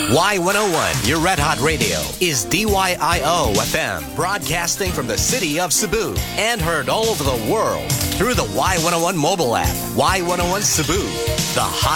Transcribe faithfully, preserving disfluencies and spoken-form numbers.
Y one oh one, your Red Hot Radio, is D Y I O F M, broadcasting from the city of Cebu and heard all over the world through the Y one oh one mobile app. Y one oh one Cebu, the high